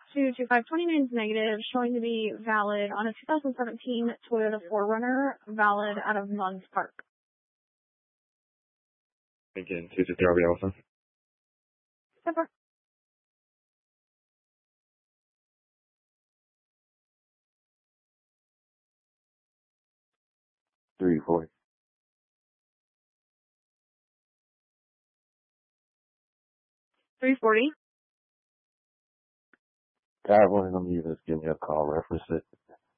22529 is negative, showing to be valid on a 2017 Toyota 4Runner, valid out of Munds Park. Again, 223 Alpha. Super. 340. 340. God willing, I'm either give me a call, reference it.